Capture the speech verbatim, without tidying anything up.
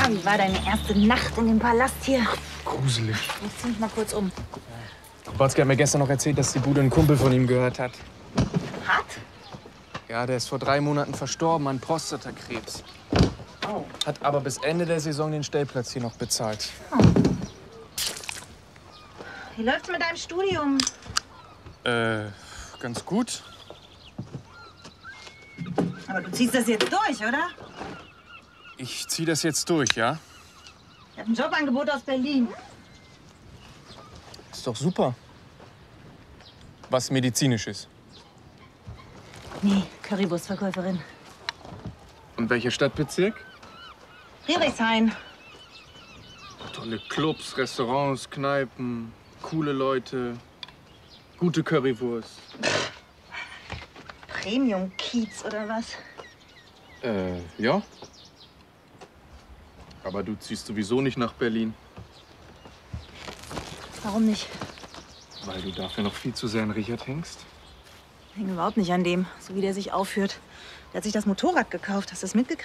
Na, wie war deine erste Nacht in dem Palast hier? Gruselig. Jetzt zieh mich mal kurz um. Watzke hat mir gestern noch erzählt, dass die Bude ein Kumpel von ihm gehört hat. Hat? Ja, der ist vor drei Monaten verstorben an Prostatakrebs. Oh. Hat aber bis Ende der Saison den Stellplatz hier noch bezahlt. Oh. Wie läuft's mit deinem Studium? Äh, ganz gut. Aber du ziehst das jetzt durch, oder? Ich zieh das jetzt durch, ja? Ich habe ein Jobangebot aus Berlin. Ist doch super. Was Medizinisches. Nee, Currywurstverkäuferin. Und welcher Stadtbezirk? Friedrichshain. Tolle Clubs, Restaurants, Kneipen, coole Leute, gute Currywurst. Premium-Kiez oder was? Äh, ja. Aber du ziehst sowieso nicht nach Berlin. Warum nicht? Weil du dafür noch viel zu sehr an Richard hängst. Ich hänge überhaupt nicht an dem, so wie der sich aufführt. Der hat sich das Motorrad gekauft. Hast du das mitgekriegt?